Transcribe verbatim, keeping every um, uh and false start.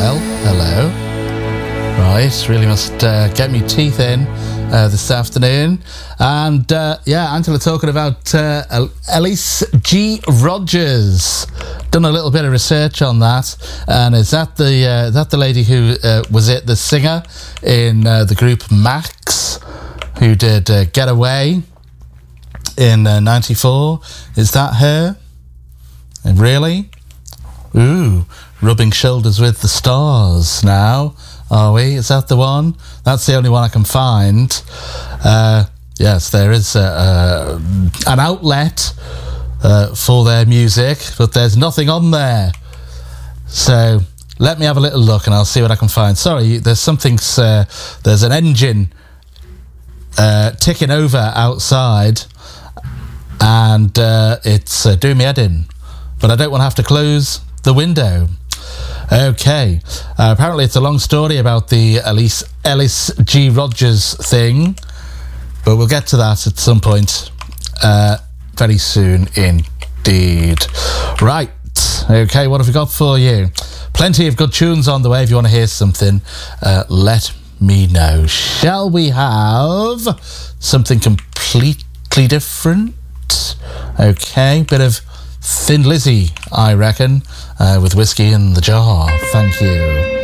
well. Hello. Right, really must uh, get me teeth in uh, this afternoon. And uh, yeah, Angela talking about uh, Elise G. Rogers. Done a little bit of research on that. And is that the uh, that the lady who uh, was it the singer in uh, the group Max, who did uh, Get Away in uh, ninety-four? Is that her? Really? Ooh, rubbing shoulders with the stars now, are we? Is that the one? That's the only one I can find. Uh, yes, there is a, a, an outlet uh, for their music, but there's nothing on there. So let me have a little look and I'll see what I can find. Sorry, there's something, uh, there's an engine uh, ticking over outside and uh, it's uh, doing me head in. But I don't want to have to close the window. Okay. Uh, apparently it's a long story about the Elise, Ellis G. Rogers thing. But we'll get to that at some point uh, very soon indeed. Right. Okay, what have we got for you? Plenty of good tunes on the way. If you want to hear something, uh, let me know. Shall we have something completely different? Okay, bit of Thin Lizzy, I reckon, uh, with Whiskey in the Jar. Thank you.